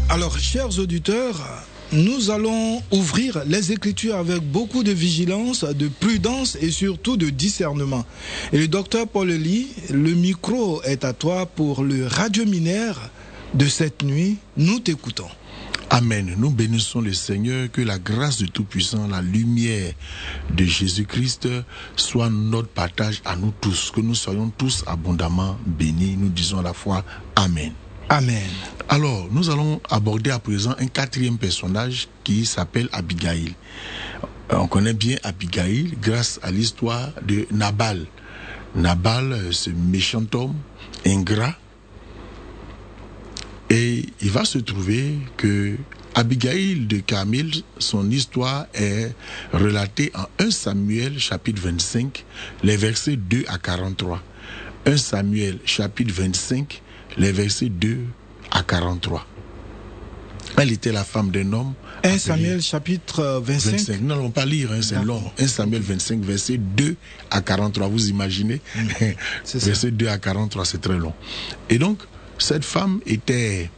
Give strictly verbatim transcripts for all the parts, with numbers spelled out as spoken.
Alors, chers auditeurs, nous allons ouvrir les Écritures avec beaucoup de vigilance, de prudence et surtout de discernement. Et le docteur Paul Ely, le micro est à toi pour le radiominaire de cette nuit. Nous t'écoutons. Amen. Nous bénissons le Seigneur, que la grâce de Tout-Puissant, la lumière de Jésus-Christ soit notre partage à nous tous, que nous soyons tous abondamment bénis. Nous disons à la fois Amen. Amen. Alors, nous allons aborder à présent un quatrième personnage qui s'appelle Abigail. On connaît bien Abigail grâce à l'histoire de Nabal. Nabal, ce méchant homme, ingrat. Et il va se trouver que Abigail de Carmel, son histoire est relatée en premier Samuel chapitre vingt-cinq, les versets deux à quarante-trois. premier Samuel chapitre vingt-cinq, les versets deux à quarante-trois. Elle était la femme d'un homme. premier Samuel chapitre vingt-cinq. vingt-cinq. Nous n'allons pas lire, hein, c'est long. premier Samuel vingt-cinq, versets deux à quarante-trois. Vous imaginez? Mmh. C'est Versets deux à quarante-trois, c'est très long. Et donc, cette femme était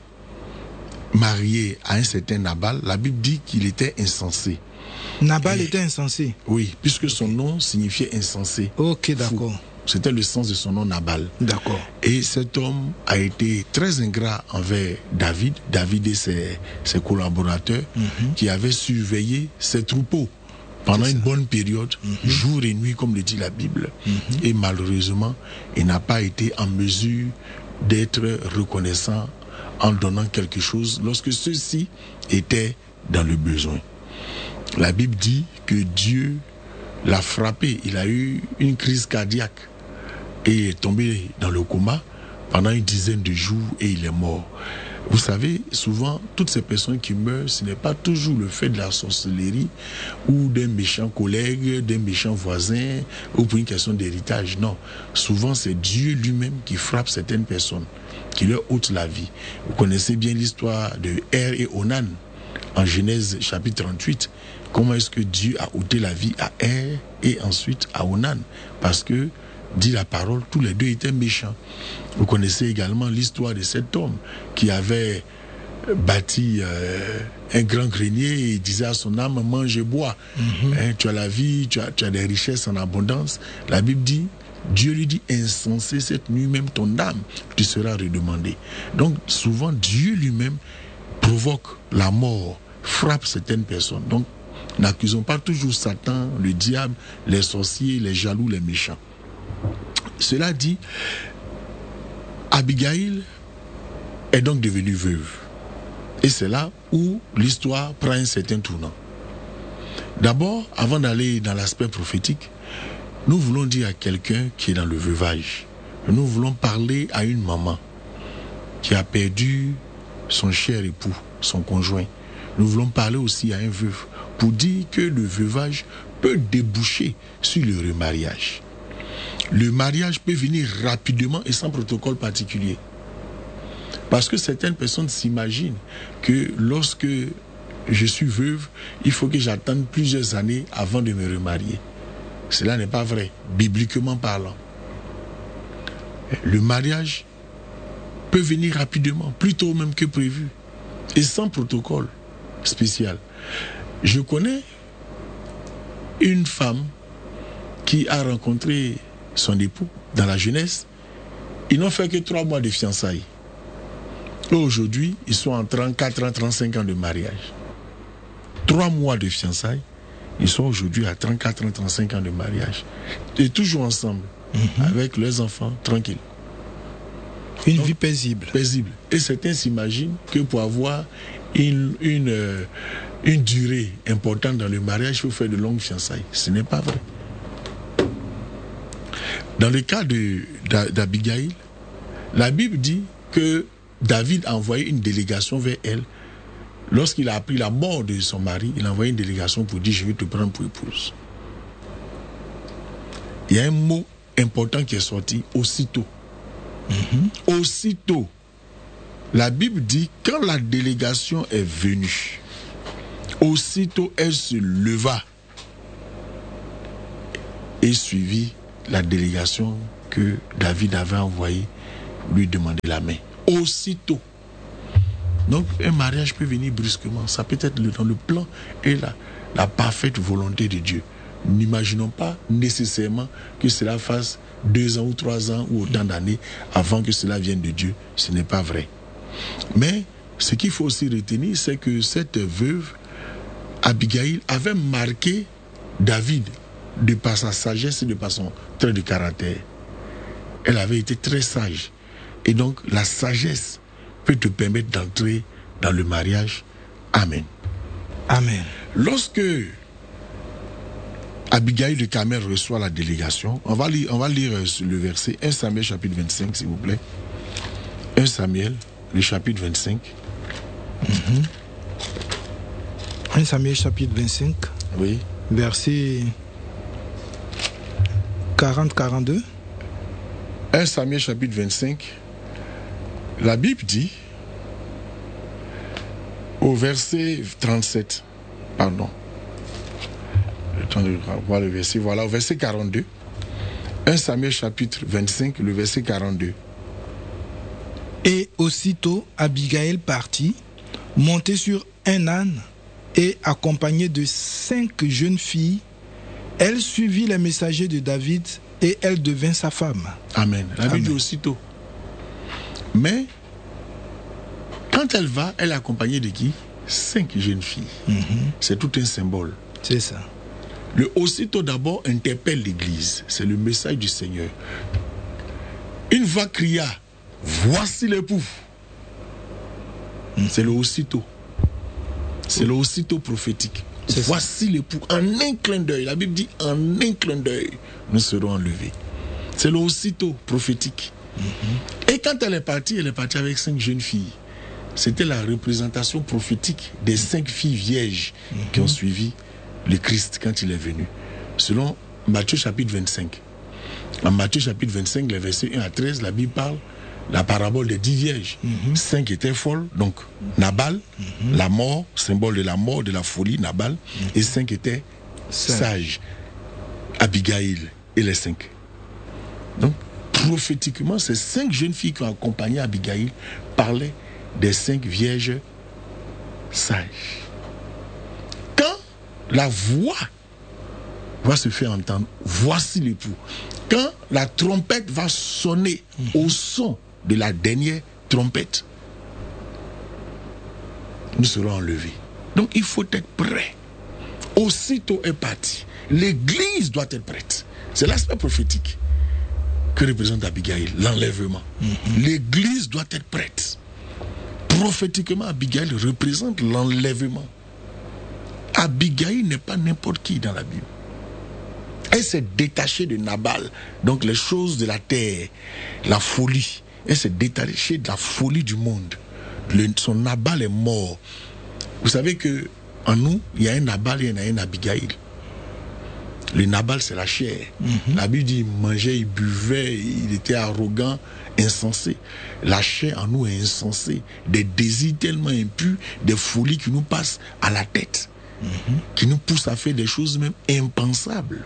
mariée à un certain Nabal. La Bible dit qu'il était insensé. Nabal Et, était insensé. Oui, puisque son nom signifiait insensé. Ok, d'accord. C'était le sens de son nom, Nabal. D'accord. Et cet homme a été très ingrat envers David, David et ses, ses collaborateurs, mm-hmm. qui avaient surveillé ses troupeaux pendant une bonne période, mm-hmm. jour et nuit, comme le dit la Bible. Mm-hmm. Et malheureusement, il n'a pas été en mesure d'être reconnaissant en donnant quelque chose lorsque ceux-ci étaient dans le besoin. La Bible dit que Dieu l'a frappé, il a eu une crise cardiaque et est tombé dans le coma pendant une dizaine de jours et il est mort. Vous savez, souvent, toutes ces personnes qui meurent, ce n'est pas toujours le fait de la sorcellerie ou d'un méchant collègue, d'un méchant voisin ou pour une question d'héritage. Non, souvent c'est Dieu lui-même qui frappe certaines personnes, qui leur ôte la vie. Vous connaissez bien l'histoire de Er et Onan en Genèse chapitre trente-huit. Comment est-ce que Dieu a ôté la vie à Er et ensuite à Onan? Parce que, dit la parole, tous les deux étaient méchants. Vous connaissez également l'histoire de cet homme qui avait bâti euh, un grand grenier et il disait à son âme, mange et bois. Mm-hmm. Hein, tu as la vie, tu as, tu as des richesses en abondance. La Bible dit, Dieu lui dit, insensé, cette nuit même ton âme, tu seras redemandé. Donc souvent Dieu lui-même provoque la mort, frappe certaines personnes. Donc n'accusons pas toujours Satan, le diable, les sorciers, les jaloux, les méchants. Cela dit, Abigail est donc devenue veuve. Et c'est là où l'histoire prend un certain tournant. D'abord, avant d'aller dans l'aspect prophétique, nous voulons dire à quelqu'un qui est dans le veuvage, nous voulons parler à une maman qui a perdu son cher époux, son conjoint. Nous voulons parler aussi à un veuf pour dire que le veuvage peut déboucher sur le remariage. Le mariage peut venir rapidement et sans protocole particulier. Parce que certaines personnes s'imaginent que lorsque je suis veuve, il faut que j'attende plusieurs années avant de me remarier. Cela n'est pas vrai, bibliquement parlant. Le mariage peut venir rapidement, plus tôt même que prévu, et sans protocole spécial. Je connais une femme qui a rencontré son époux dans la jeunesse. Ils n'ont fait que trois mois de fiançailles. Et aujourd'hui, ils sont en trente-quatre ans, trente-cinq ans de mariage. Trois mois de fiançailles, ils sont aujourd'hui à trente-quatre ans, trente-cinq ans de mariage. Et toujours ensemble, mm-hmm. avec leurs enfants, tranquilles. Une Donc, vie paisible. Paisible. Et certains s'imaginent que pour avoir une, une, euh, une durée importante dans le mariage, il faut faire de longues fiançailles. Ce n'est pas vrai. Dans le cas de, d'Abigail, la Bible dit que David a envoyé une délégation vers elle. Lorsqu'il a appris la mort de son mari, il a envoyé une délégation pour dire « Je vais te prendre pour épouse ». Il y a un mot important qui est sorti, aussitôt. Mm-hmm. Aussitôt. La Bible dit, quand la délégation est venue, aussitôt elle se leva et suivit la délégation que David avait envoyée lui demander la main. Aussitôt. Donc un mariage peut venir brusquement. Ça peut être dans le plan et la, la parfaite volonté de Dieu. N'imaginons pas nécessairement que cela fasse deux ans ou trois ans ou autant d'années avant que cela vienne de Dieu. Ce n'est pas vrai. Mais ce qu'il faut aussi retenir, c'est que cette veuve, Abigail, avait marqué David de par sa sagesse et de par son trait de caractère. Elle avait été très sage. Et donc la sagesse peut te permettre d'entrer dans le mariage. Amen. Amen. Lorsque Abigail de Carmel reçoit la délégation, on va lire, on va lire le verset un Samuel chapitre vingt-cinq, s'il vous plaît. un Samuel, le chapitre vingt-cinq. Mm-hmm. un Samuel chapitre vingt-cinq. Oui. Verset quarante à quarante-deux. un Samuel chapitre vingt-cinq. La Bible dit, au verset trente-sept, pardon, le temps de voir le verset, voilà, au verset quarante-deux, un Samuel chapitre vingt-cinq, le verset quarante-deux. Et aussitôt Abigail partit, montée sur un âne et accompagnée de cinq jeunes filles, elle suivit les messagers de David et elle devint sa femme. Amen. La Bible dit aussitôt. Mais, quand elle va, elle est accompagnée de qui? Cinq jeunes filles. Mm-hmm. C'est tout un symbole. C'est ça. Le aussitôt d'abord interpelle l'Église. C'est le message du Seigneur. Une voix cria, voici l'époux. Mm-hmm. C'est le aussitôt. C'est le aussitôt prophétique. C'est voici ça. L'époux. En un clin d'œil. La Bible dit en un clin d'œil, nous serons enlevés. C'est le aussitôt prophétique. Mm-hmm. Et quand elle est partie, elle est partie avec cinq jeunes filles. C'était la représentation prophétique des cinq filles vierges mm-hmm. qui ont suivi le Christ quand il est venu. Selon Matthieu chapitre vingt-cinq. En Matthieu chapitre vingt-cinq, les versets un à treize, la Bible parle la parabole des dix vierges. Mm-hmm. Cinq étaient folles, donc Nabal, mm-hmm. la mort, symbole de la mort, de la folie, Nabal, mm-hmm. et cinq étaient sages, sages, Abigail et les cinq. Donc, prophétiquement, ces cinq jeunes filles qui ont accompagné Abigail parlaient des cinq vierges sages. Quand la voix va se faire entendre, voici l'époux. Quand la trompette va sonner mmh. au son de la dernière trompette, nous serons enlevés. Donc il faut être prêt. Aussitôt est parti. L'église doit être prête. C'est l'aspect prophétique que représente Abigail, l'enlèvement. Mm-hmm. L'église doit être prête. Prophétiquement, Abigail représente l'enlèvement. Abigail n'est pas n'importe qui dans la Bible. Elle s'est détachée de Nabal, donc les choses de la terre, la folie. Elle s'est détachée de la folie du monde. Le, son Nabal est mort. Vous savez que en nous, il y a un Nabal et il y a un Abigail. Le Nabal, c'est la chair. Mm-hmm. La Bible dit, il mangeait, il buvait, il était arrogant, insensé. La chair en nous est insensée. Des désirs tellement impurs, des folies qui nous passent à la tête, mm-hmm. qui nous poussent à faire des choses même impensables.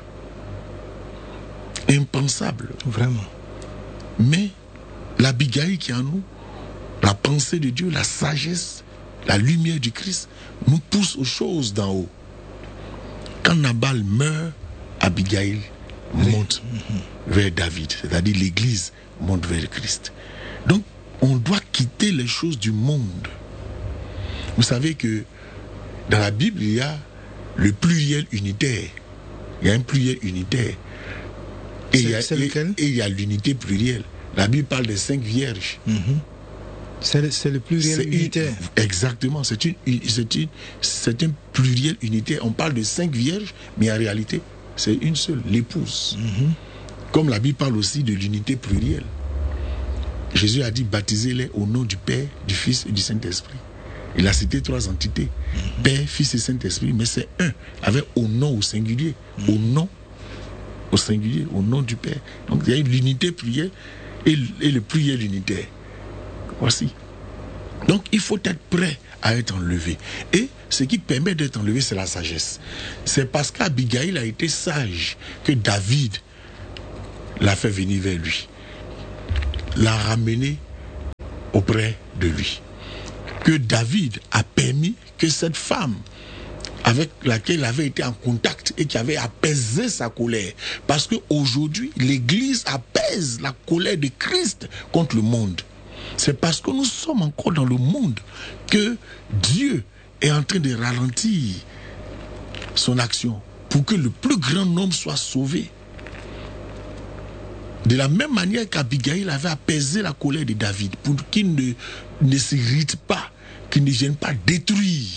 Impensables. Vraiment. Mais l'Abigail qui est en nous, la pensée de Dieu, la sagesse, la lumière du Christ, nous pousse aux choses d'en haut. Quand Nabal meurt, Abigail monte mm-hmm. vers David, c'est-à-dire l'Église monte vers le Christ. Donc, on doit quitter les choses du monde. Vous savez que dans la Bible, il y a le pluriel unitaire. Il y a un pluriel unitaire. Et, il y, a, et, et il y a l'unité plurielle. La Bible parle des cinq vierges. Mm-hmm. C'est le, c'est le pluriel c'est unitaire. Une, exactement, c'est, une, c'est, une, c'est un pluriel unitaire. On parle de cinq vierges, mais en réalité, c'est une seule, l'épouse. Mm-hmm. Comme la Bible parle aussi de l'unité plurielle. Jésus a dit, baptisez-les au nom du Père, du Fils et du Saint-Esprit. Il a cité trois entités, mm-hmm. Père, Fils et Saint-Esprit, mais c'est un, avec au nom au singulier, mm-hmm. au nom au singulier, au nom du Père. Donc il y a l'unité plurielle et, et le pluriel unitaire. Voici. Donc il faut être prêt à être enlevé. Et ce qui permet d'être enlevé, c'est la sagesse. C'est parce qu'Abigail a été sage que David l'a fait venir vers lui, l'a ramené auprès de lui. que David a permis que cette femme avec laquelle il avait été en contact et qui avait apaisé sa colère. Parce qu'aujourd'hui, l'Église apaise la colère de Christ contre le monde. C'est parce que nous sommes encore dans le monde que Dieu est en train de ralentir son action pour que le plus grand nombre soit sauvé. De la même manière qu'Abigail avait apaisé la colère de David pour qu'il ne, ne s'irrite pas, qu'il ne vienne pas détruire.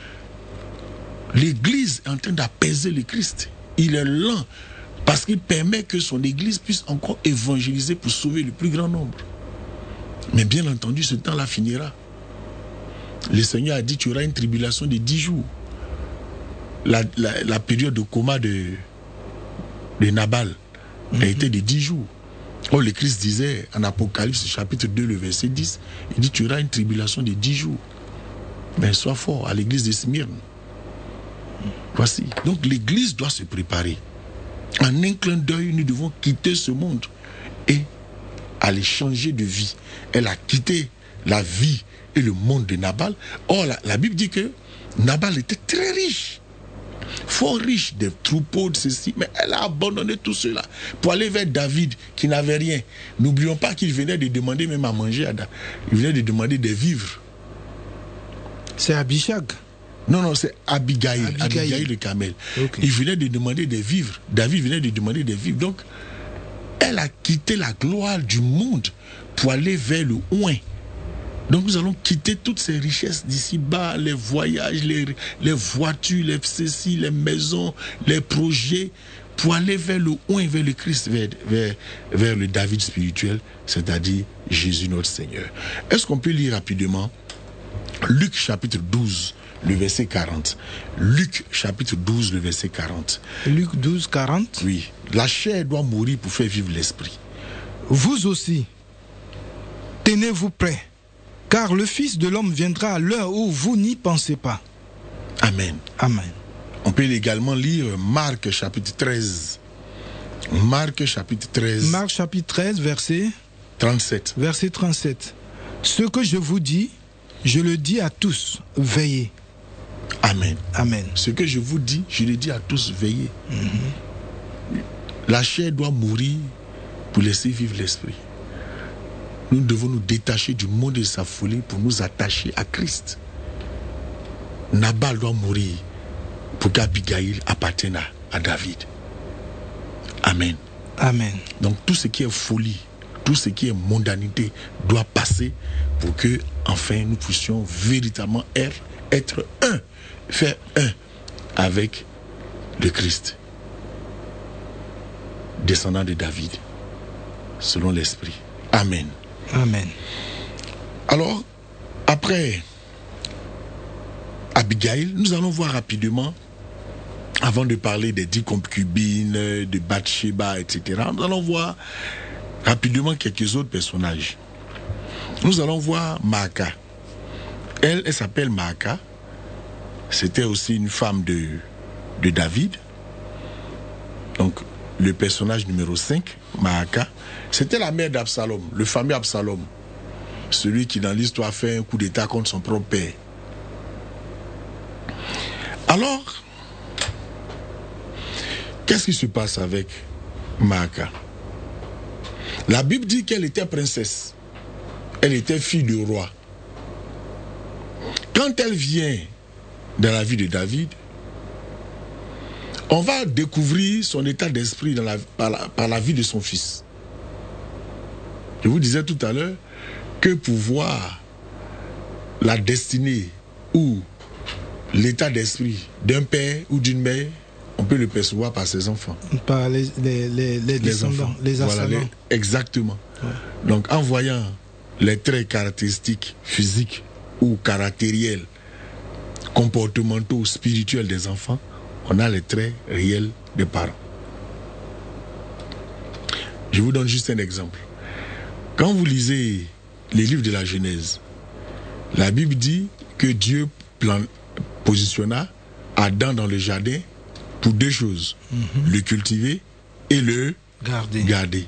L'Église est en train d'apaiser le Christ. Il est lent parce qu'il permet que son Église puisse encore évangéliser pour sauver le plus grand nombre. Mais bien entendu, ce temps-là finira. Le Seigneur a dit qu'il y aura une tribulation de dix jours. La, la, la période de coma de, de Nabal mm-hmm. a été de dix jours. Oh, le Christ disait en Apocalypse chapitre deux, le verset dix, il dit qu'il y aura une tribulation de dix jours. Mais sois fort à l'église de Smyrne. Voici. Donc l'église doit se préparer. En un clin d'œil, nous devons quitter ce monde et aller changer de vie. Elle a quitté la vie et le monde de Nabal. Or, la, la Bible dit que Nabal était très riche. Fort riche, des troupeaux, de ceci. Mais elle a abandonné tout cela pour aller vers David qui n'avait rien. N'oublions pas qu'il venait de demander même à manger à David. Il venait de demander des vivres. C'est Abishag. Non, non, c'est Abigail, Abigail, Abigail le Carmel. Okay. Il venait de demander des vivres. David venait de demander des vivres. Donc, elle a quitté la gloire du monde pour aller vers le oint. Donc, nous allons quitter toutes ces richesses d'ici-bas, les voyages, les, les voitures, les ceci, les maisons, les projets, pour aller vers le oint, vers le Christ, vers, vers, vers le David spirituel, c'est-à-dire Jésus notre Seigneur. Est-ce qu'on peut lire rapidement Luc chapitre douze, le verset quarante. Luc chapitre douze, le verset quarante. Luc douze, quarante. Oui. La chair doit mourir pour faire vivre l'esprit. Vous aussi, tenez-vous prêts, car le Fils de l'homme viendra à l'heure où vous n'y pensez pas. Amen. Amen. On peut également lire Marc chapitre treize. Marc chapitre treize. Marc chapitre treize, verset trente-sept. Verset trente-sept. Ce que je vous dis, je le dis à tous, veillez. Amen. Amen. Ce que je vous dis, je le dis à tous, veillez. Mm-hmm. La chair doit mourir pour laisser vivre l'esprit. Nous devons nous détacher du monde de sa folie pour nous attacher à Christ. Nabal doit mourir pour qu'Abigail appartienne à, à David. Amen. Amen. Donc tout ce qui est folie, tout ce qui est mondanité doit passer pour que enfin nous puissions véritablement être, être un, faire un avec le Christ, descendant de David, selon l'Esprit. Amen. Amen. Alors, après Abigail, nous allons voir rapidement, avant de parler des dix concubines, de Bathsheba, et cetera, nous allons voir rapidement quelques autres personnages. Nous allons voir Maaka. Elle, elle s'appelle Maaka. C'était aussi une femme de, de David. Donc, le personnage numéro cinq, Maaka, c'était la mère d'Absalom, le fameux Absalom. Celui qui, dans l'histoire, fait un coup d'état contre son propre père. Alors, qu'est-ce qui se passe avec Maaka? La Bible dit qu'elle était princesse. Elle était fille du roi. Quand elle vient dans la vie de David, on va découvrir son état d'esprit dans la, par, la, par la vie de son fils. Je vous disais tout à l'heure que pour voir la destinée ou l'état d'esprit d'un père ou d'une mère, on peut le percevoir par ses enfants. Par les, les, les, les descendants, les ascendants. Voilà, les, exactement. Ouais. Donc en voyant les traits caractéristiques physiques ou caractériels, comportementaux, spirituels des enfants, on a les traits réels des parents. Je vous donne juste un exemple. Quand vous lisez les livres de la Genèse, la Bible dit que Dieu plan, positionna Adam dans le jardin pour deux choses, mm-hmm. le cultiver et le garder. garder.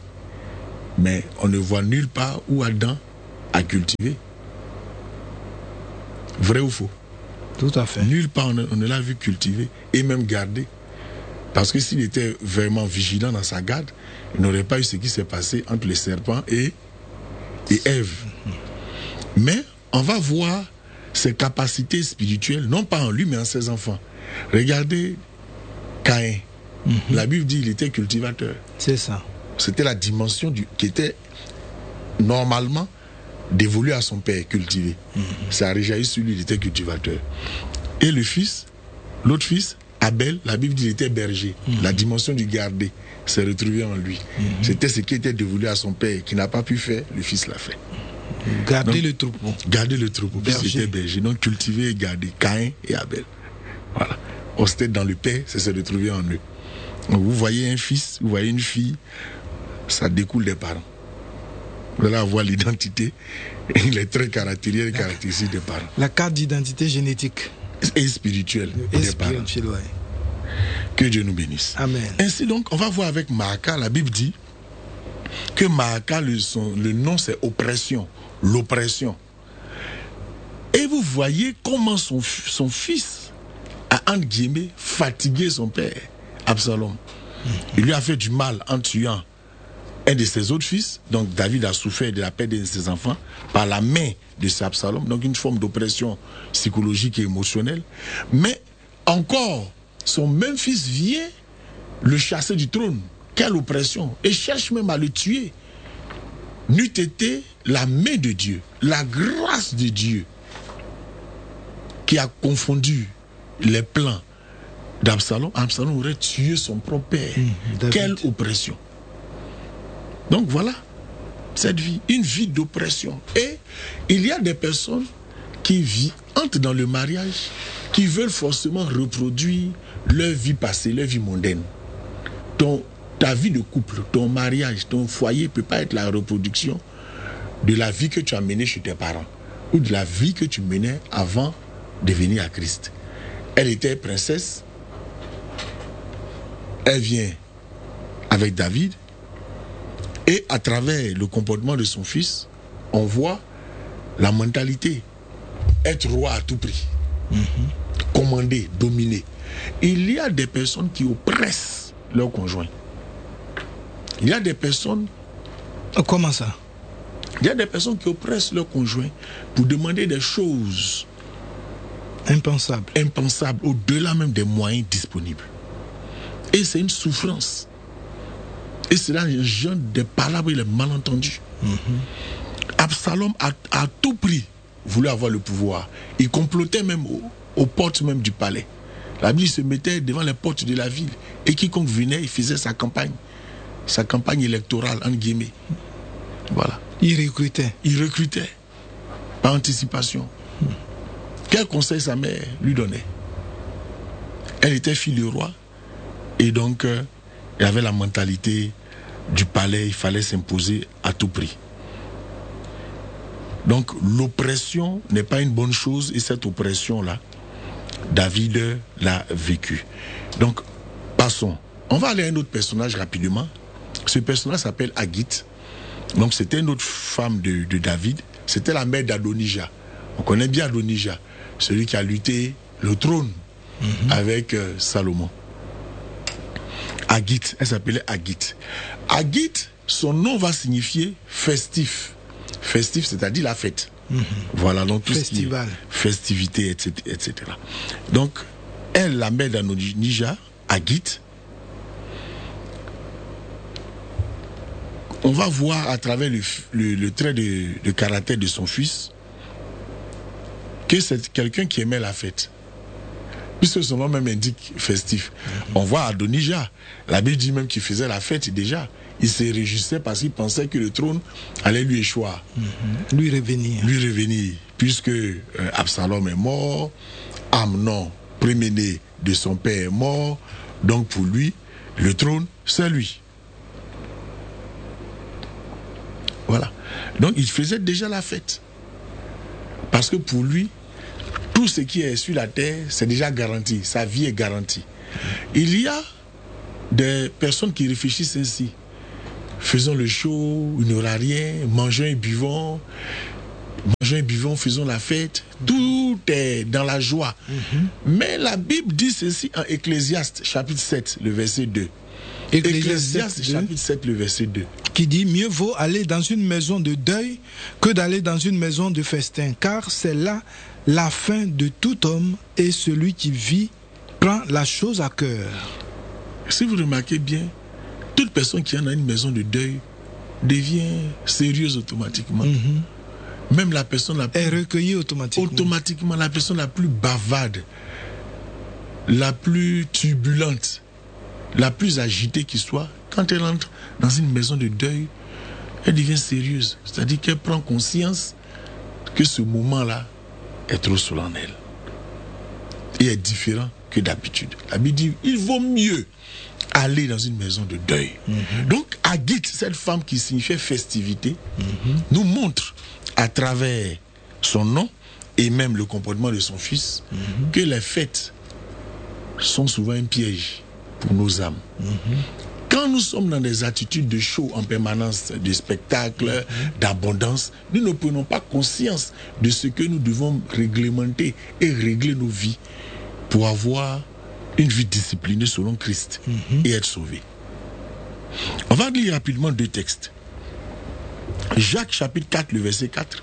Mais on ne voit nulle part où Adam a cultivé. Vrai ou faux? Tout à fait. Nulle part on ne, on ne l'a vu cultiver et même garder. Parce que s'il était vraiment vigilant dans sa garde, il n'aurait pas eu ce qui s'est passé entre les serpents et, et Ève. Mais on va voir ses capacités spirituelles, non pas en lui, mais en ses enfants. Regardez Caïn. Mm-hmm. La Bible dit qu'il était cultivateur. C'est ça. C'était la dimension du, qui était normalement dévolue à son père, cultiver. Mm-hmm. Ça a réjailli sur lui, il était cultivateur. Et le fils, l'autre fils, Abel, la Bible dit qu'il était berger. Mm-hmm. La dimension du garder s'est retrouvée en lui. Mm-hmm. C'était ce qui était dévolu à son père, qui n'a pas pu faire, le fils l'a fait. Garder Donc, le troupeau. Garder le troupeau, puis c'était berger. Donc cultiver et garder Caïn et Abel. Voilà. On s'était dans le père, ça s'est retrouvé en eux. Donc vous voyez un fils, vous voyez une fille, ça découle des parents. Vous allez avoir l'identité, les traits caractériels et caractéristiques des parents. La carte d'identité génétique. Et spirituelle et des spirituelle, parents. Ouais. Que Dieu nous bénisse. Amen. Ainsi donc, on va voir avec Maaka, la Bible dit que Maaka, le, son, le nom c'est oppression, l'oppression. Et vous voyez comment son, son fils a, entre guillemets, fatigué son père, Absalom. Mm-hmm. Il lui a fait du mal en tuant un de ses autres fils. Donc David a souffert de la perte de ses enfants par la main de cet Absalom. Donc une forme d'oppression psychologique et émotionnelle. Mais encore, son même fils vient le chasser du trône. Quelle oppression! Et cherche même à le tuer. N'eût été la main de Dieu, la grâce de Dieu qui a confondu les plans d'Absalom, Absalom aurait tué son propre père. Mmh, Quelle oppression! Donc voilà, cette vie, une vie d'oppression. Et il y a des personnes qui vivent, entrent dans le mariage, qui veulent forcément reproduire leur vie passée, leur vie mondaine. Ton, ta vie de couple, ton mariage, ton foyer ne peut pas être la reproduction de la vie que tu as menée chez tes parents ou de la vie que tu menais avant de venir à Christ. Elle était princesse, elle vient avec David, et à travers le comportement de son fils, on voit la mentalité, être roi à tout prix, mm-hmm. commander, dominer. Il y a des personnes qui oppressent leurs conjoints. Il y a des personnes... Comment ça? Il y a des personnes qui oppressent leurs conjoints pour demander des choses impensables, impensables au-delà même des moyens disponibles. Et c'est une souffrance. Et cela engendre des palabres et des malentendus. Mm-hmm. Absalom a à tout prix voulu avoir le pouvoir. Il complotait même aux, aux portes même du palais. La Bible se mettait devant les portes de la ville. Et quiconque venait, il faisait sa campagne. Sa campagne électorale, entre guillemets. Voilà. Il recrutait. Il recrutait. Par anticipation. Mm. Quel conseil sa mère lui donnait? Elle était fille du roi. Et donc... Euh, il avait la mentalité du palais, il fallait s'imposer à tout prix. Donc l'oppression n'est pas une bonne chose et cette oppression-là, David l'a vécue. Donc passons. On va aller à un autre personnage rapidement. Ce personnage s'appelle Haggith. Donc c'était une autre femme de, de David. C'était la mère d'Adonijah. On connaît bien Adonijah, celui qui a lutté le trône mm-hmm. avec euh, Salomon. Haggith, elle s'appelait Haggith. Haggith, son nom va signifier festif. Festif, c'est-à-dire la fête. Mm-hmm. Voilà, donc tout festival, ce qui est festivité, et cetera, et cetera. Donc, elle, la mère d'Adonijah, Haggith, on va voir à travers le, le, le trait de, de caractère de son fils que c'est quelqu'un qui aimait la fête. Puisque son nom même indique festif. Mm-hmm. On voit Adonijah. La Bible dit même qu'il faisait la fête déjà. Il se réjouissait parce qu'il pensait que le trône allait lui échouer. Mm-hmm. Lui revenir. Lui revenir. Puisque euh, Absalom est mort, Amnon, premier-né de son père, est mort. Donc pour lui, le trône, c'est lui. Voilà. Donc il faisait déjà la fête. Parce que pour lui, tout ce qui est sur la terre, c'est déjà garanti. Sa vie est garantie. Il y a des personnes qui réfléchissent ainsi. Faisons le show, il n'y aura rien, mangeons et buvons. mangeons et buvons, faisons la fête. Tout est dans la joie. Mm-hmm. Mais la Bible dit ceci en Ecclésiaste, chapitre sept, le verset deux. Ecclésiaste, chapitre sept, le verset deux. Qui dit, mieux vaut aller dans une maison de deuil que d'aller dans une maison de festin, car c'est là la fin de tout homme, et celui qui vit prend la chose à cœur. Si vous remarquez bien, toute personne qui est dans une maison de deuil devient sérieuse automatiquement. Mm-hmm. Même la personne la plus... est recueillie automatiquement. Automatiquement, la personne la plus bavarde, la plus turbulente, la plus agitée qui soit, quand elle entre dans une maison de deuil, elle devient sérieuse. C'est-à-dire qu'elle prend conscience que ce moment-là est trop solennel et est différent que d'habitude. La Bible dit, il vaut mieux aller dans une maison de deuil. Mm-hmm. Donc, Agit, cette femme qui signifiait festivité, mm-hmm. nous montre à travers son nom et même le comportement de son fils mm-hmm. que les fêtes sont souvent un piège pour nos âmes. Mm-hmm. Quand nous sommes dans des attitudes de show en permanence, de spectacle, mm-hmm. d'abondance, nous ne prenons pas conscience de ce que nous devons réglementer et régler nos vies pour avoir une vie disciplinée selon Christ mm-hmm. et être sauvé. On va lire rapidement deux textes. Jacques chapitre quatre, le verset quatre.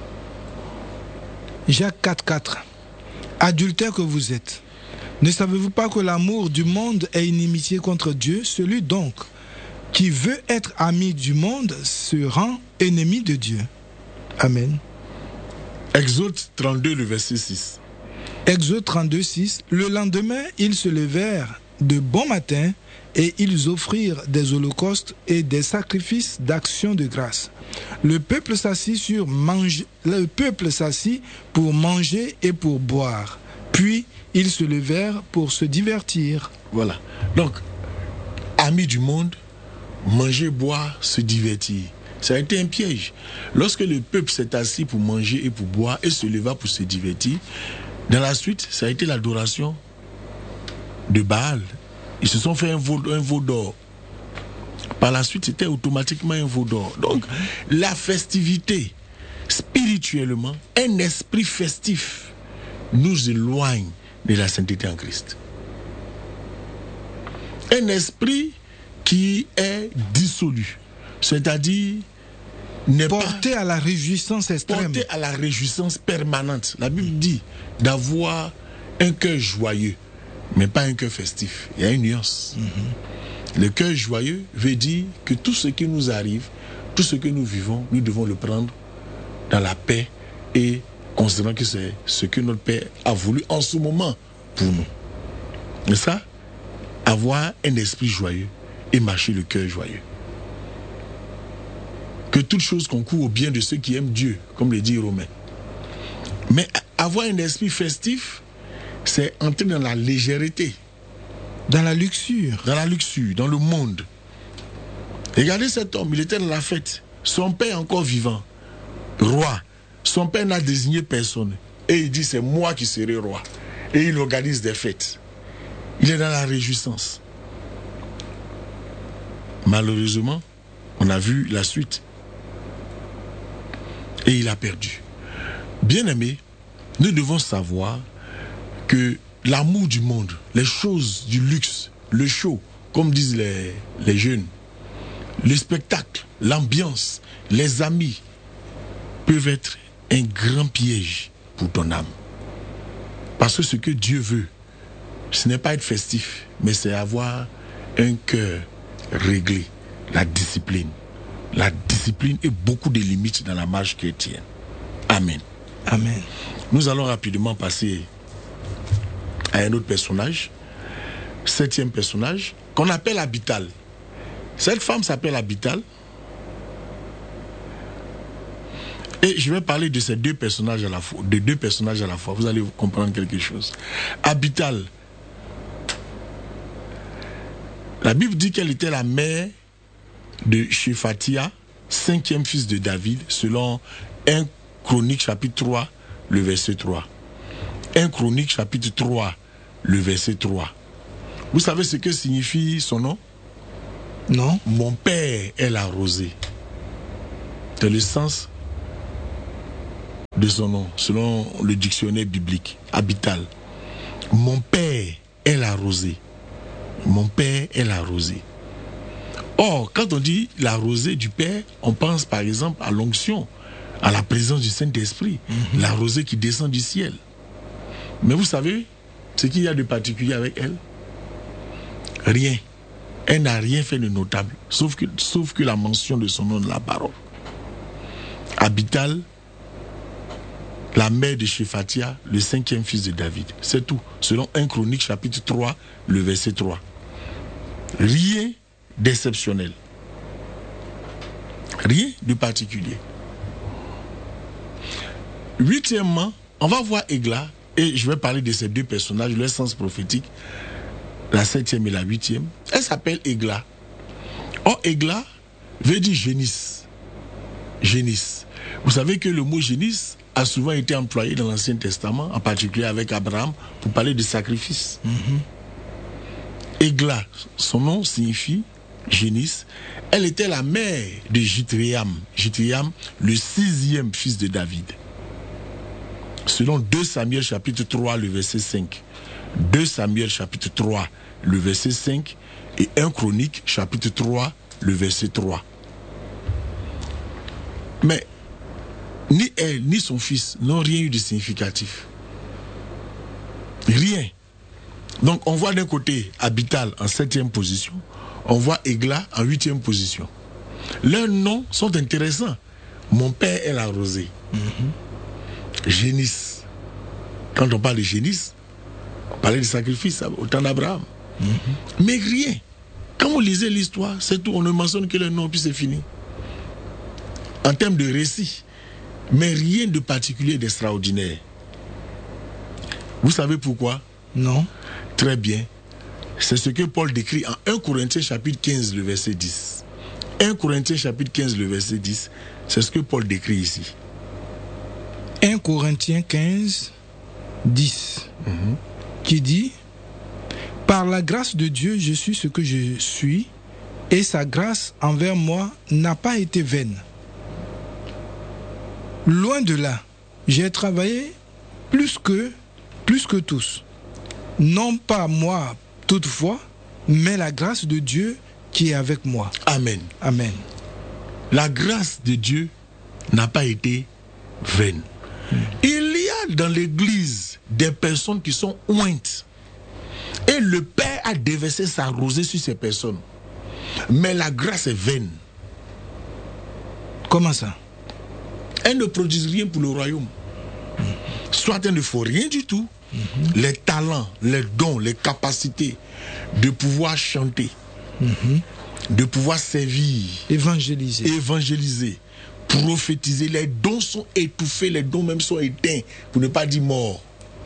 Jacques quatre, quatre. Adultères que vous êtes, ne savez-vous pas que l'amour du monde est inimitié contre Dieu? Celui donc qui veut être ami du monde se rend ennemi de Dieu. Amen. Exode trente-deux, le verset six. Exode trente-deux, six. Le lendemain, ils se levèrent de bon matin et ils offrirent des holocaustes et des sacrifices d'action de grâce. Le peuple s'assit sur mange... le peuple s'assit pour manger et pour boire. Puis ils se levèrent pour se divertir. Voilà. Donc, amis du monde, manger, boire, se divertir. Ça a été un piège. Lorsque le peuple s'est assis pour manger et pour boire et se leva pour se divertir, dans la suite, ça a été l'adoration de Baal. Ils se sont fait un veau, un veau d'or. Par la suite, c'était automatiquement un veau d'or. Donc, la festivité, spirituellement, un esprit festif nous éloigne de la sainteté en Christ. Un esprit qui est dissolu, c'est-à-dire n'est porté pas à la réjouissance extrême. Porté à la réjouissance permanente. La Bible dit d'avoir un cœur joyeux, mais pas un cœur festif. Il y a une nuance. Mm-hmm. Le cœur joyeux veut dire que tout ce qui nous arrive, tout ce que nous vivons, nous devons le prendre dans la paix et considérant que c'est ce que notre Père a voulu en ce moment pour nous. Mais ça, avoir un esprit joyeux et marcher le cœur joyeux. Que toute chose concourt au bien de ceux qui aiment Dieu, comme le dit Romain. Mais avoir un esprit festif, c'est entrer dans la légèreté. Dans la luxure. Dans la luxure, dans le monde. Regardez cet homme, il était dans la fête. Son père encore vivant, roi. Son père n'a désigné personne. Et il dit, c'est moi qui serai roi. Et il organise des fêtes. Il est dans la réjouissance. Malheureusement, on a vu la suite. Et il a perdu. Bien-aimés, nous devons savoir que l'amour du monde, les choses du luxe, le show, comme disent les, les jeunes, le spectacle, l'ambiance, les amis, peuvent être un grand piège pour ton âme. Parce que ce que Dieu veut, ce n'est pas être festif, mais c'est avoir un cœur réglé, la discipline. La discipline et beaucoup de limites dans la marche chrétienne. Amen. Amen. Nous allons rapidement passer à un autre personnage, septième personnage, qu'on appelle Abital. Cette femme s'appelle Abital. Et je vais parler de ces deux personnages à la fois, de deux personnages à la fois. Vous allez comprendre quelque chose. Abital. La Bible dit qu'elle était la mère de Shephatia, cinquième fils de David, selon un Chronique chapitre trois, le verset trois. un Chronique chapitre trois, le verset trois. Vous savez ce que signifie son nom? Non. Mon père est la rosée. C'est le sens de son nom, selon le dictionnaire biblique, Abital. Mon père est la rosée. Mon père est la rosée. Or, quand on dit la rosée du Père, on pense par exemple à l'onction, à la présence du Saint-Esprit, mm-hmm. la rosée qui descend du ciel. Mais vous savez ce qu'il y a de particulier avec elle? Rien. Elle n'a rien fait de notable, sauf que, sauf que la mention de son nom de la parole. Abital, la mère de Shephatia, le cinquième fils de David. C'est tout. Selon un Chronique chapitre trois, le verset trois. Rien d'exceptionnel. Rien de particulier. Huitièmement, on va voir Égla, et je vais parler de ces deux personnages, leur sens prophétique, la septième et la huitième. Elle s'appelle Égla. Or, Égla veut dire génisse. Génisse. Vous savez que le mot génisse a souvent été employé dans l'Ancien Testament, en particulier avec Abraham, pour parler de sacrifice. Mm-hmm. Égla, son nom signifie génisse. Elle était la mère de Jithréam. Jithréam, le sixième fils de David. Selon deux Samuel chapitre trois, le verset cinq. deux Samuel chapitre trois, le verset cinq. Et un Chronique chapitre trois, le verset trois. Mais ni elle, ni son fils n'ont rien eu de significatif. Rien. Donc on voit d'un côté Abital en septième position, on voit Égla en huitième position. Leurs noms sont intéressants. Mon père est la rosée. Mm-hmm. Génisse. Quand on parle de génisse, on parlait de sacrifice au temps d'Abraham. Mm-hmm. Mais rien. Quand vous lisez l'histoire, c'est tout. On ne mentionne que le nom, puis c'est fini. En termes de récit, mais rien de particulier, d'extraordinaire. Vous savez pourquoi? Non. Très bien. C'est ce que Paul décrit en un Corinthiens chapitre quinze, le verset dix. un Corinthiens chapitre quinze, le verset dix. C'est ce que Paul décrit ici. un Corinthiens quinze, dix. Mm-hmm. Qui dit: par la grâce de Dieu, je suis ce que je suis, et sa grâce envers moi n'a pas été vaine. Loin de là, j'ai travaillé plus que, plus que tous. Non pas moi toutefois, mais la grâce de Dieu qui est avec moi. Amen. Amen. La grâce de Dieu n'a pas été vaine. Hmm. Il y a dans l'église des personnes qui sont ointes. Et le Père a déversé sa rosée sur ces personnes. Mais la grâce est vaine. Comment ça? Elles ne produisent rien pour le royaume. Mm-hmm. Soit elles ne font rien du tout. Mm-hmm. Les talents, les dons, les capacités de pouvoir chanter, mm-hmm. de pouvoir servir, évangéliser, évangéliser, prophétiser, les dons sont étouffés, les dons même sont éteints, pour ne pas dire morts.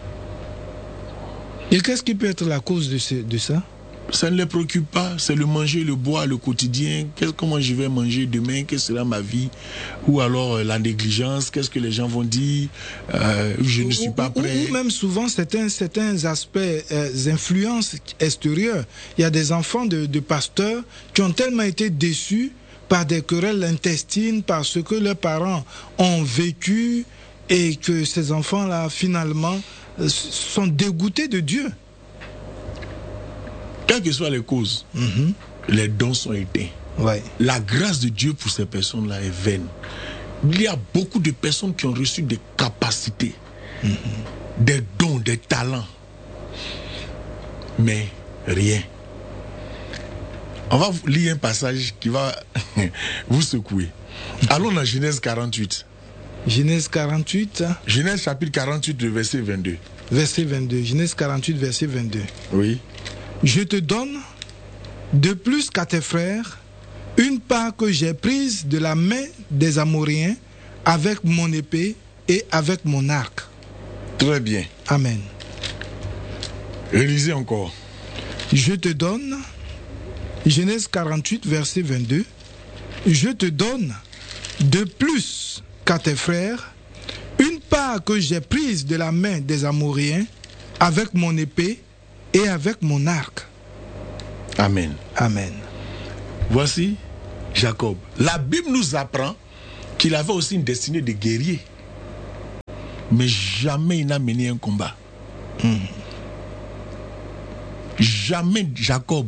Et qu'est-ce qui peut être la cause de, ce, de ça? Ça ne les préoccupe pas, c'est le manger, le boire, le quotidien. Qu'est-ce, comment je vais manger demain? Quelle sera ma vie? Ou alors euh, la négligence, qu'est-ce que les gens vont dire? euh, Je ne suis pas prêt. Ou, ou même souvent certains, certains aspects, euh, influences extérieures. Il y a des enfants de, de pasteurs qui ont tellement été déçus par des querelles intestines, parce que leurs parents ont vécu, et que ces enfants-là, finalement, euh, sont dégoûtés de Dieu. Quelles que soient les causes, mm-hmm. les dons sont éteints. Ouais. La grâce de Dieu pour ces personnes-là est vaine. Il y a beaucoup de personnes qui ont reçu des capacités, mm-hmm. des dons, des talents, mais rien. On va lire un passage qui va vous secouer. Allons dans Genèse quarante-huit. Genèse quarante-huit. Genèse chapitre quarante-huit, le verset vingt-deux. Verset vingt-deux. Genèse quarante-huit, verset vingt-deux. Oui. Je te donne, de plus qu'à tes frères, une part que j'ai prise de la main des Amoréens avec mon épée et avec mon arc. Très bien. Amen. Relisez encore. Je te donne, Genèse quarante-huit, verset vingt-deux, je te donne, de plus qu'à tes frères, une part que j'ai prise de la main des Amoréens avec mon épée et avec mon arc. Amen. Amen. Voici Jacob. La Bible nous apprend qu'il avait aussi une destinée de guerrier. mais jamais il n'a mené un combat. Mm. Jamais Jacob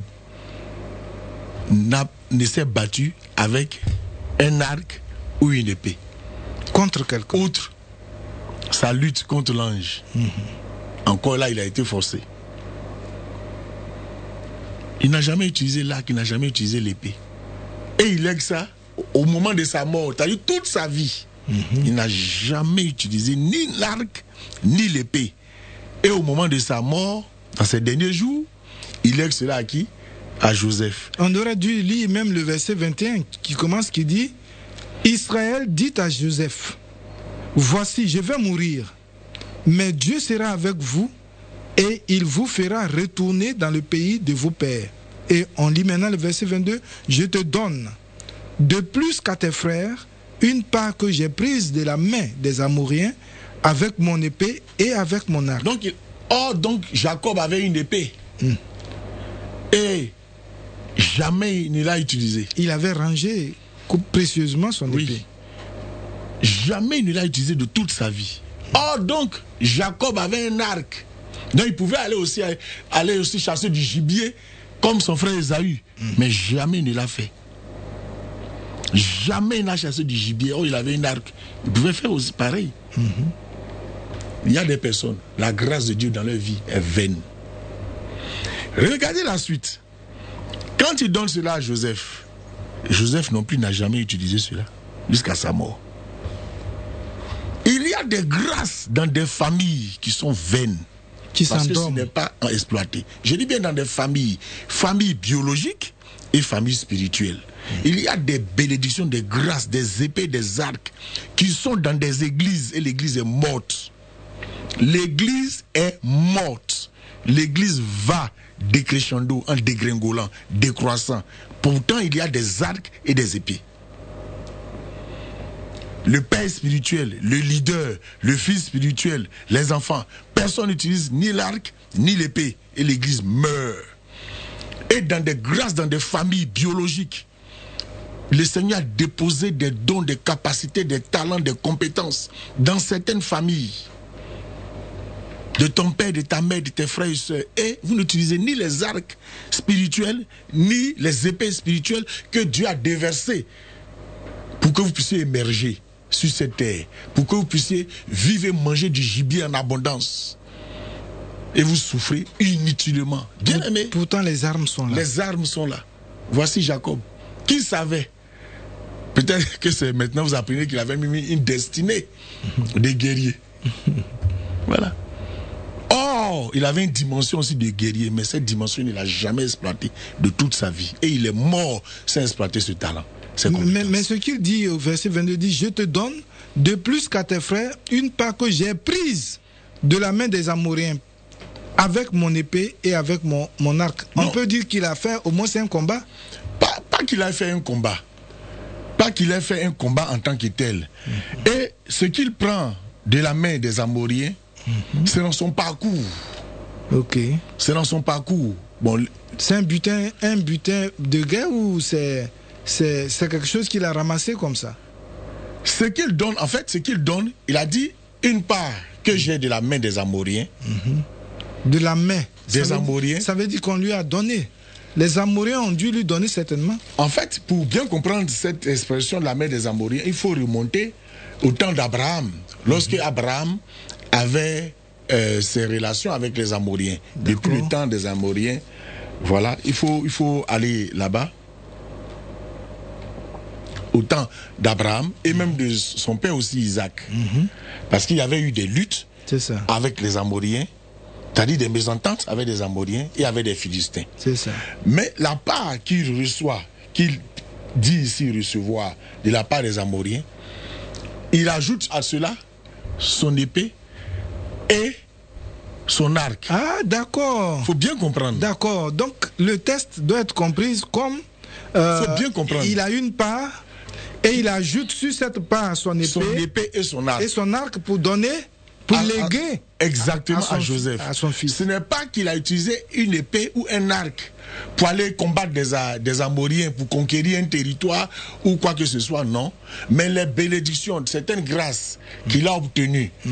n'a, ne s'est battu avec un arc ou une épée. Contre quelqu'un. Outre sa lutte contre l'ange. Mm-hmm. Encore là, il a été forcé. Il n'a jamais utilisé l'arc, il n'a jamais utilisé l'épée. Et il lègue ça au moment de sa mort. C'est-à-dire toute sa vie. Mm-hmm. Il n'a jamais utilisé ni l'arc, ni l'épée. Et au moment de sa mort, dans ses derniers jours, il lègue cela à qui? À Joseph. On aurait dû lire même le verset vingt et un qui commence, qui dit: Israël dit à Joseph, voici, je vais mourir, mais Dieu sera avec vous et il vous fera retourner dans le pays de vos pères. Et on lit maintenant le verset vingt-deux, je te donne de plus qu'à tes frères une part que j'ai prise de la main des Amoréens avec mon épée et avec mon arc. Donc, il... oh, donc Jacob avait une épée. Mm. Et jamais il ne l'a utilisé. Il avait rangé précieusement son oui. épée. Jamais il ne l'a utilisé de toute sa vie. Oh, donc Jacob avait un arc. Donc il pouvait aller aussi, aller aussi chasser du gibier comme son frère Esaü. Mm. Mais jamais il ne l'a fait. Jamais il n'a chassé du gibier. Oh, il avait un arc. Il pouvait faire aussi pareil. Mm-hmm. Il y a des personnes, la grâce de Dieu dans leur vie est vaine. Regardez la suite. Quand il donne cela à Joseph, Joseph non plus n'a jamais utilisé cela jusqu'à sa mort. Il y a des grâces dans des familles qui sont vaines. Qui parce que ce s'endorment. n'est pas exploité. Je dis bien dans des familles, familles biologiques et familles spirituelles. Mmh. Il y a des bénédictions, des grâces, des épées, des arcs qui sont dans des églises et l'église est morte. L'église est morte. L'église va décrescendo, en dégringolant, décroissant. Pourtant, il y a des arcs et des épées. Le père spirituel, le leader, le fils spirituel, les enfants, personne n'utilise ni l'arc, ni l'épée. Et l'église meurt. Et dans des grâces, dans des familles biologiques, le Seigneur a déposé des dons, des capacités, des talents, des compétences dans certaines familles. De ton père, de ta mère, de tes frères et sœurs. Et vous n'utilisez ni les arcs spirituels, ni les épées spirituelles que Dieu a déversées pour que vous puissiez émerger sur cette terre, pour que vous puissiez vivre et manger du gibier en abondance. Et vous souffrez inutilement. Bien aimé. Pourtant, les armes sont là. Les armes sont là. Voici Jacob. Qui savait? Peut-être que c'est maintenant vous apprenez qu'il avait mis une destinée de guerrier. Voilà. Oh, il avait une dimension aussi de guerrier, mais cette dimension, il ne l'a jamais exploitée de toute sa vie. Et il est mort sans exploiter ce talent. Mais, mais ce qu'il dit au verset vingt-deux, dit, je te donne de plus qu'à tes frères une part que j'ai prise de la main des Amoréens avec mon épée et avec mon, mon arc. Non. On peut dire qu'il a fait au moins un combat? Pas, pas qu'il a fait un combat. Pas qu'il ait fait un combat en tant que tel. Mm-hmm. Et ce qu'il prend de la main des Amoréens, mm-hmm. c'est dans son parcours. Ok. C'est dans son parcours. Bon, c'est un butin, un butin de guerre ou c'est, c'est, c'est quelque chose qu'il a ramassé comme ça? Ce qu'il donne, en fait, ce qu'il donne, il a dit une part que j'ai de la main des Amoréens. Mm-hmm. De la main des Amoréens. Ça veut dire qu'on lui a donné. Les Amoréens ont dû lui donner certainement. En fait, pour bien comprendre cette expression de la main des Amoréens, il faut remonter au temps d'Abraham. Lorsque mm-hmm. Abraham avait euh, ses relations avec les Amoréens. Depuis le temps des Amoréens, voilà, il faut, il faut aller là-bas. Au temps d'Abraham et mm-hmm. même de son père aussi Isaac. Mm-hmm. Parce qu'il y avait eu des luttes c'est ça. Avec les Amoréens. C'est-à-dire des mésententes avec des Amoréens et avec des Philistins. C'est ça. Mais la part qu'il reçoit, qu'il dit ici recevoir de la part des Amoréens, il ajoute à cela son épée et son arc. Ah, d'accord. Il faut bien comprendre. D'accord. Donc, le test doit être compris comme... Euh, faut bien comprendre. Il a une part et il ajoute sur cette part son épée, son épée et son arc. Et son arc pour donner... Pour à, léguer exactement à, à, son, à Joseph. À son fils. Ce n'est pas qu'il a utilisé une épée ou un arc pour aller combattre des, des Amoréens, pour conquérir un territoire ou quoi que ce soit, non. Mais les bénédictions, certaines grâces qu'il a obtenues